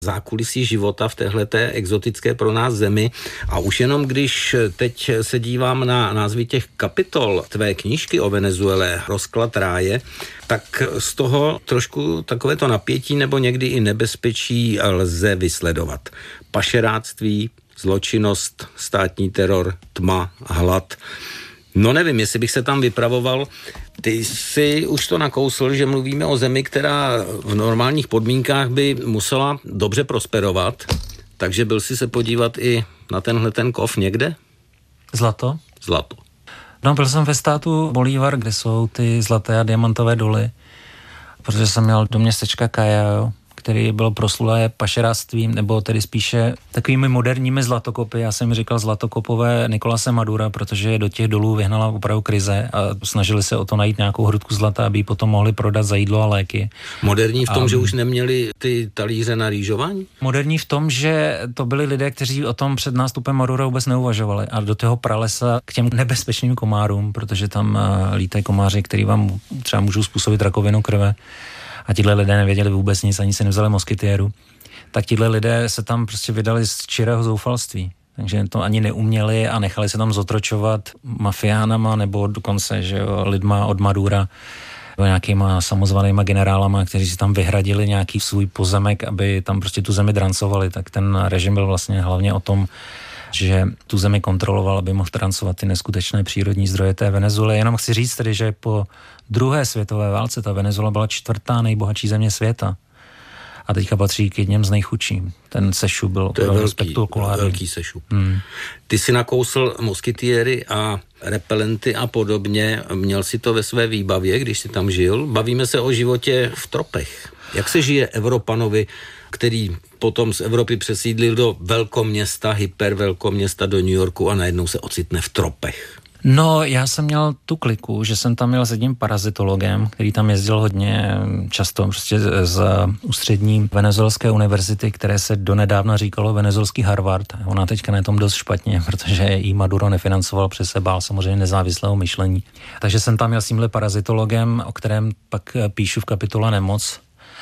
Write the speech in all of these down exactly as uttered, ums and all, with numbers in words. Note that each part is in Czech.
zákulisí života v téhleté exotické pro nás zemi. A už jenom když teď se dívám na názvy těch kapitol tvé knížky o Venezuele, Rozklad ráje, tak z toho trošku takovéto napětí nebo někdy i nebezpečí lze vysledovat. Pašeráctví, zločinnost, státní teror, tma, hlad. No nevím, jestli bych se tam vypravoval. Ty jsi už to nakousl, že mluvíme o zemi, která v normálních podmínkách by musela dobře prosperovat, takže byl si se podívat i na tenhle ten kov někde? Zlato? Zlato. No, byl jsem ve státu Bolívar, kde jsou ty zlaté a diamantové doly, protože jsem měl do městečka Callao, který byl proslulé pašeráctvím, nebo tedy spíše takovými moderními zlatokopy. Já jsem říkal zlatokopové Nicolase Madura, protože do těch dolů vyhnala opravdu krize a snažili se o to najít nějakou hrudku zlata, aby ji potom mohli prodat za jídlo a léky. Moderní v tom, a, že už neměli ty talíře na rýžování? Moderní v tom, že to byli lidé, kteří o tom před nástupem Madura vůbec neuvažovali a do toho pralesa k těm nebezpečným komárům, protože tam lítají komáři, který vám třeba můžou způsobit rakovinu krve. A tihle lidé nevěděli vůbec nic, ani si nevzali moskytiéru, tak tihle lidé se tam prostě vydali z čirého zoufalství. Takže to ani neuměli a nechali se tam zotročovat mafiánama nebo dokonce, že jo, lidma od Madura, nebo nějakýma samozvanýma generálama, kteří si tam vyhradili nějaký svůj pozemek, aby tam prostě tu zemi drancovali. Tak ten režim byl vlastně hlavně o tom, že tu zemi kontroloval, aby mohl drancovat ty neskutečné přírodní zdroje té Venezuely. Jenom chci říct tedy, že po druhé světové válce ta Venezuela byla čtvrtá nejbohatší země světa. A teďka patří k jedním z nejchudších. Ten sešup byl velký, spektakulární. velký sešup. Hmm. Ty si nakousl moskytiéry a repelenty a podobně. Měl si to ve své výbavě, když jsi tam žil. Bavíme se o životě v tropech. Jak se žije Evropanovi, který potom z Evropy přesídlil do velkoměsta, hypervelkoměsta do New Yorku a najednou se ocitne v tropech? No, já jsem měl tu kliku, že jsem tam měl s jedním parazitologem, který tam jezdil hodně často prostě z ústřední venezuelské univerzity, které se donedávna říkalo venezuelský Harvard. Ona teďka na tom dost špatně, protože jí Maduro nefinancoval, protože se bál samozřejmě nezávislého myšlení. Takže jsem tam měl s tímhle parazitologem, o kterém pak píšu v kapitole Nemoc.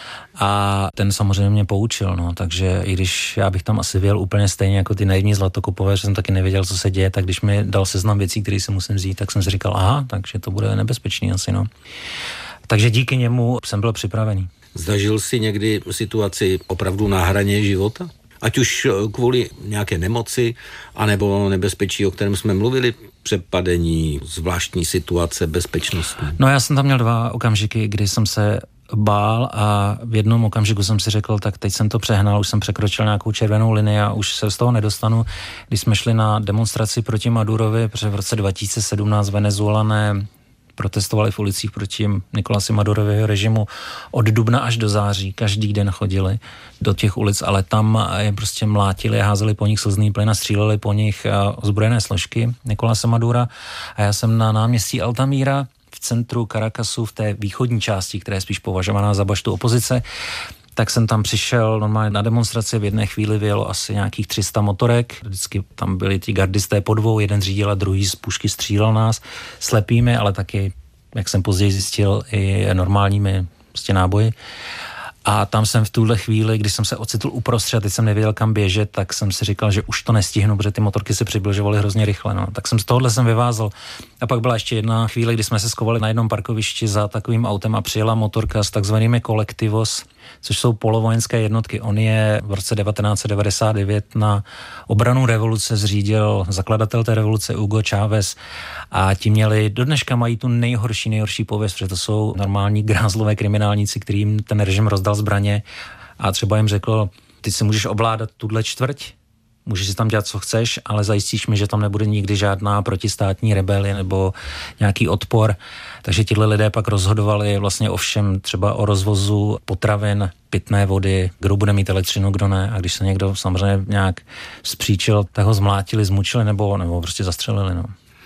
A ten samozřejmě mě poučil, no, takže i když já bych tam asi věl úplně stejně jako ty naivní zlatokopové, že jsem taky nevěděl, co se děje, tak když mi dal seznam věcí, které si musím vzít, tak jsem si říkal, aha, takže to bude nebezpečný asi, no. Takže díky němu jsem byl připravený. Zažil jsi někdy situaci opravdu na hraně života? Ať už kvůli nějaké nemoci, anebo nebezpečí, o kterém jsme mluvili, přepadení, zvláštní situace, bezpečnostní. No, já jsem tam měl dva okamžiky, kdy jsem se bál a v jednom okamžiku jsem si řekl, tak teď jsem to přehnal, už jsem překročil nějakou červenou linii a už se z toho nedostanu. Když jsme šli na demonstraci proti Madurovi, protože v roce dva tisíce sedmnáct Venezuelané protestovali v ulicích proti Nicolasi Madurového režimu od dubna až do září, každý den chodili do těch ulic, ale tam je prostě mlátili, házeli po nich slzný plyn a stříleli po nich ozbrojené složky Nicolase Madura a já jsem na náměstí Altamira v centru Caracasu, v té východní části, která je spíš považovaná za baštu opozice, tak jsem tam přišel normálně na demonstraci, v jedné chvíli vyjelo asi nějakých tři sta motorek, vždycky tam byli ti gardisté po dvou, jeden řídil a druhý z pušky střílel nás slepými, ale taky, jak jsem později zjistil, i normálními prostě náboji. A tam jsem v tuhle chvíli, když jsem se ocitl uprostřed a teď jsem nevěděl, kam běžet, tak jsem si říkal, že už to nestihnu, protože ty motorky se přibližovaly hrozně rychle. No. Tak jsem z tohohle jsem vyvázal. A pak byla ještě jedna chvíle, kdy jsme se skovali na jednom parkovišti za takovým autem a přijela motorka s takzvanými kolektivos, což jsou polovojenské jednotky. On je v roce devatenáct set devadesát devět na obranu revoluce zřídil zakladatel té revoluce Hugo Chávez a ti měli, do dneška mají tu nejhorší, nejhorší pověst, protože to jsou normální grázlové kriminálníci, kterým ten režim rozdal zbraně a třeba jim řekl, ty si můžeš ovládat tuhle čtvrť, můžeš si tam dělat, co chceš, ale zajistíš mi, že tam nebude nikdy žádná protistátní rebelie nebo nějaký odpor. Takže tihle lidé pak rozhodovali vlastně o všem, třeba o rozvozu potravin, pitné vody, kdo bude mít elektřinu, kdo ne. A když se někdo samozřejmě nějak zpříčil, tak ho zmlátili, zmučili nebo, nebo prostě zastřelili. No.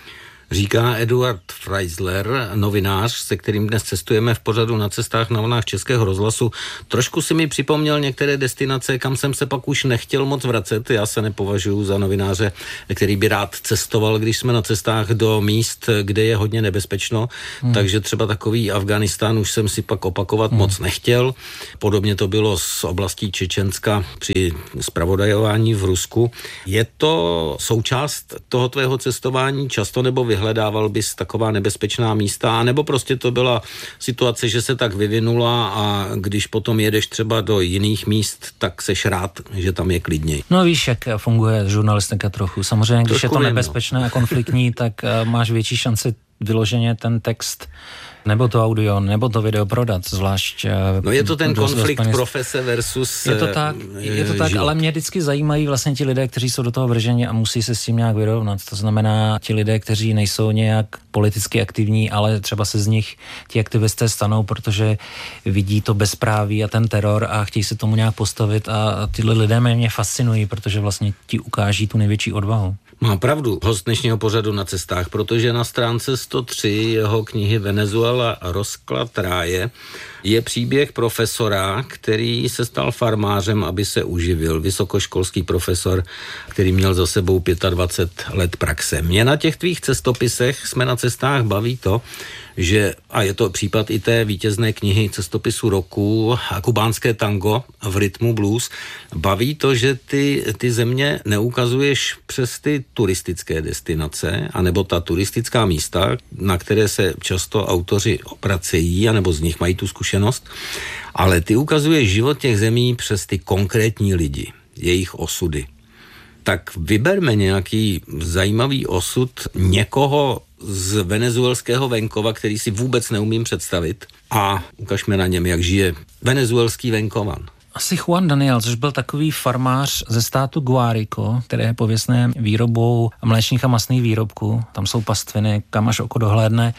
Říká Eduard Freisler, novinář, se kterým dnes cestujeme v pořadu Na cestách na vlnách Českého rozhlasu. Trošku si mi připomněl některé destinace, kam jsem se pak už nechtěl moc vracet. Já se nepovažuji za novináře, který by rád cestoval, když jsme na cestách do míst, kde je hodně nebezpečno. Hmm. Takže třeba takový Afghánistán už jsem si pak opakovat hmm. moc nechtěl. Podobně to bylo s oblastí Čečenska při zpravodajování v Rusku. Je to součást toho tvého cestování často, nebo vyhledával bys taková nebezpečná místa, nebo prostě to byla situace, že se tak vyvinula a když potom jedeš třeba do jiných míst, tak seš rád, že tam je klidněji. No víš, jak funguje žurnalistika trochu. Samozřejmě, když Trošku je to nebezpečné vím, no. a konfliktní, tak máš větší šanci vyloženě ten text nebo to audio, nebo to video prodat, zvlášť... No je to ten konflikt peněz... profese versus Je to tak, je to tak, život. Ale mě vždycky zajímají vlastně ti lidé, kteří jsou do toho vrženi a musí se s tím nějak vyrovnat. To znamená ti lidé, kteří nejsou nějak politicky aktivní, ale třeba se z nich ti aktivisté stanou, protože vidí to bezpráví a ten teror a chtějí se tomu nějak postavit a tyhle lidé mě fascinují, protože vlastně ti ukáží tu největší odvahu. Má pravdu host dnešního pořadu Na cestách, protože na stránce sto tři jeho knihy Venezuela rozklad ráje je příběh profesora, který se stal farmářem, aby se uživil. Vysokoškolský profesor, který měl za sebou dvacet pět let praxe. Mě na těch tvých cestopisech Jsme na cestách baví to, že, a je to případ i té vítězné knihy cestopisu roku Kubánské tango v rytmu blues, baví to, že ty, ty země neukazuješ přes ty turistické destinace, anebo ta turistická místa, na které se často autoři obracejí, anebo z nich mají tu zkušenost, ale ty ukazuješ život těch zemí přes ty konkrétní lidi, jejich osudy. Tak vyberme nějaký zajímavý osud někoho z venezuelského venkova, který si vůbec neumím představit, a ukažme na něm, jak žije venezuelský venkovan. Asi Juan Daniel, což byl takový farmář ze státu Guárico, které je pověstné výrobou mléčných a masných výrobků. Tam jsou pastviny, kam až oko dohlédne.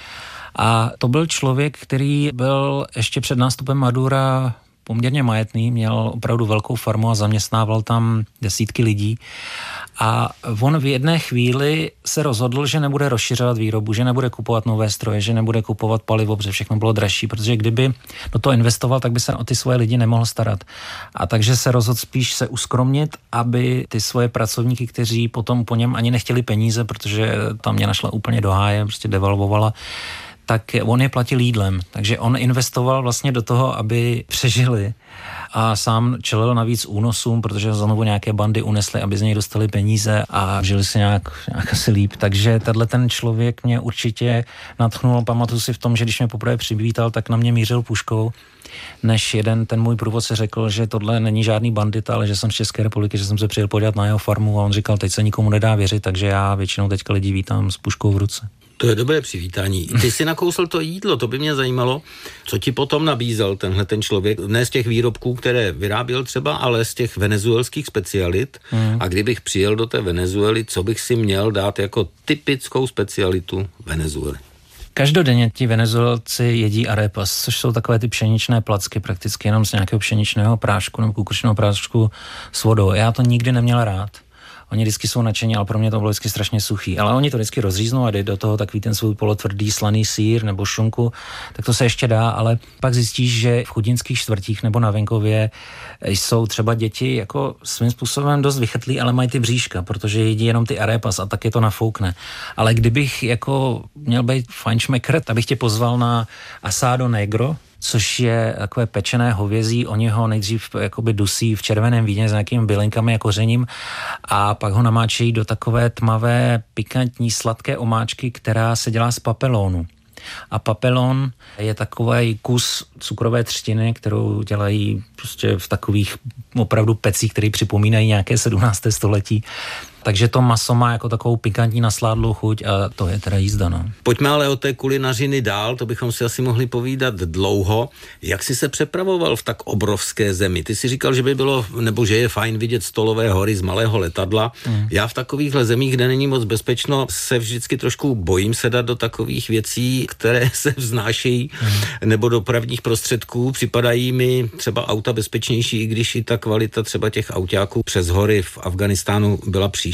A to byl člověk, který byl ještě před nástupem Madura poměrně majetný, měl opravdu velkou farmu a zaměstnával tam desítky lidí. A on v jedné chvíli se rozhodl, že nebude rozšiřovat výrobu, že nebude kupovat nové stroje, že nebude kupovat palivo, protože všechno bylo dražší, protože kdyby do toho investoval, tak by se o ty svoje lidi nemohl starat. A takže se rozhodl spíš se uskromnit, aby ty svoje pracovníky, kteří potom po něm ani nechtěli peníze, protože tam mě našla úplně do háje, prostě devalvovala, tak on je platil jídlem. Takže on investoval vlastně do toho, aby přežili a sám čelil navíc únosům, protože znovu nějaké bandy unesly, aby z něj dostali peníze a žili si nějak, nějak asi líp. Takže tenhle ten člověk mě určitě nadchnul. Pamatuju si v tom, že když mě poprvé přivítal, tak na mě mířil puškou, než jeden ten můj průvodce řekl, že tohle není žádný bandita, ale že jsem z České republiky, že jsem se přijel podívat na jeho farmu a on říkal, teď se nikomu nedá věřit, takže já většinou teďka lidi vítám s puškou v ruce. To je dobré přivítání. Ty si nakousl to jídlo, to by mě zajímalo, co ti potom nabízel tenhle ten člověk, ne z těch výrobků, které vyráběl třeba, ale z těch venezuelských specialit. Hmm. A kdybych přijel do té Venezuely, co bych si měl dát jako typickou specialitu Venezuely? Každodenně ti Venezuelci jedí arepas, což jsou takové ty pšeničné placky, prakticky jenom z nějakého pšeničného prášku nebo kukuřičného prášku s vodou. Já to nikdy neměl rád. Oni vždycky jsou nadšení, ale pro mě to bylo vždycky strašně suchý. Ale oni to vždycky rozříznou a dají do toho takový ten svůj polotvrdý slaný sýr nebo šunku, tak to se ještě dá, ale pak zjistíš, že v chudinských čtvrtích nebo na venkově jsou třeba děti jako svým způsobem dost vychytlí, ale mají ty bříška, protože jedí jenom ty arepas a tak je to nafoukne. Ale kdybych jako měl být fajnšmekr, tak bych tě pozval na asado negro, což je takové pečené hovězí, oni ho nejdřív jakoby dusí v červeném víně s nějakými bylinkami a kořením a pak ho namáčejí do takové tmavé, pikantní, sladké omáčky, která se dělá z papelónu. A papelon je takový kus cukrové třtiny, kterou dělají prostě v takových opravdu pecích, které připomínají nějaké sedmnácté století. Takže to maso má jako takovou pikantní nasládlou chuť a to je teda jízda, no. Pojďme ale od té kulinařiny dál, to bychom si asi mohli povídat dlouho. Jak jsi se přepravoval v tak obrovské zemi? Ty jsi říkal, že by bylo, nebo že je fajn vidět stolové hory z malého letadla. Mm. Já v takovýchhle zemích, kde není moc bezpečno, se vždycky trošku bojím se dát do takových věcí, které se vznášejí, mm. nebo dopravních prostředků. Připadají mi třeba auta bezpečnější, i když i ta kvalita třeba těch autáků přes hory v Afganistánu byla příšerná.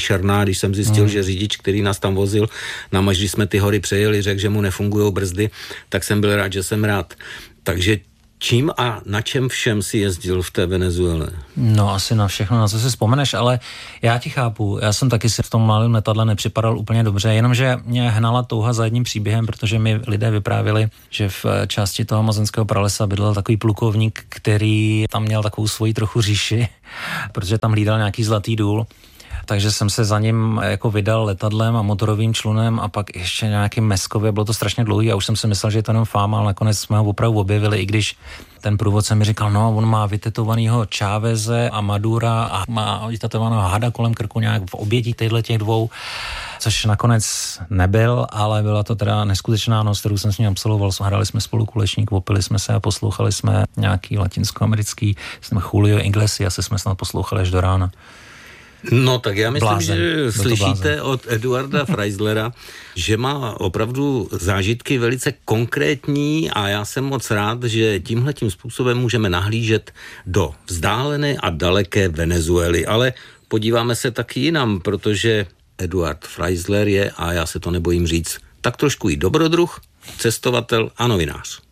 příšerná, když jsem zjistil, hmm. že řidič, který nás tam vozil, nám až když jsme ty hory přejeli, řekl, že mu nefungují brzdy, tak jsem byl rád, že jsem rád. Takže čím a na čem všem si jezdil v té Venezuele? No asi na všechno, na co si vzpomeneš, ale já ti chápu, já jsem taky si v tom malém letadle nepřipadal úplně dobře, jenomže mě hnala touha za jedním příběhem, protože mi lidé vyprávěli, že v části toho amazonského pralesa bydlel takový plukovník, který tam měl takovou svoji trochu říši, protože tam hlídal nějaký zlatý důl. Takže jsem se za ním jako vydal letadlem a motorovým člunem a pak ještě nějakým meskově, bylo to strašně dlouhý a už jsem si myslel, že je to jenom fáma, ale nakonec jsme ho opravdu objevili, i když ten průvodce mi říkal, no on má vytetovanýho Cháveze a Madura a má vytetovaného hada kolem krku nějak v obětí těchto těch dvou, což nakonec nebyl, ale byla to teda neskutečná noc, kterou jsem s ním absolvoval. Hráli jsme spolu kulečník, opili jsme se a poslouchali jsme nějaký latinskoamerický, jsme Julio Iglesias, asi jsme snad poslouchali až do rána. No tak já myslím, blázen. že slyšíte od Eduarda Freislera, že má opravdu zážitky velice konkrétní a já jsem moc rád, že tímhletím způsobem můžeme nahlížet do vzdálené a daleké Venezuely, ale podíváme se taky jinam, protože Eduard Freisler je, a já se to nebojím říct, tak trošku i dobrodruh, cestovatel a novinář.